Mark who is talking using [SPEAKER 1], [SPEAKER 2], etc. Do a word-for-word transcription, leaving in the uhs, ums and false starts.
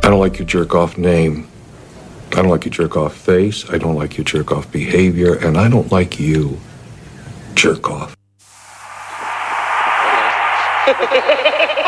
[SPEAKER 1] I don't like your jerk-off name. I don't like your jerk-off face. I don't like your jerk-off behavior. And I don't like you, jerk-off.